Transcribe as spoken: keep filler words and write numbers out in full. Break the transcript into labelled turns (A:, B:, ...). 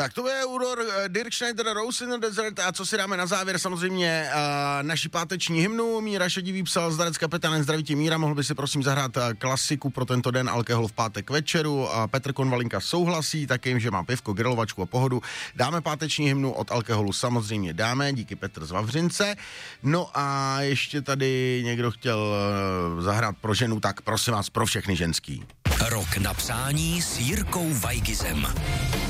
A: Tak to je údor uh, Dirk Schneider, Rose in the Desert a co si dáme na závěr, samozřejmě uh, naši páteční hymnu. Míra Šedivý psal, zdarec kapitánem, zdraví tě Míra, mohl by si prosím zahrát uh, klasiku pro tento den, alkohol v pátek večeru. A Petr Konvalinka souhlasí, taky jim, že má pivko, grilovačku a pohodu. Dáme páteční hymnu, od alkoholu samozřejmě dáme, díky Petr z Vavřince. No a ještě tady někdo chtěl uh, zahrát pro ženu, tak prosím vás, pro všechny ženský.
B: Rok na přání s Jirkou Weigizem.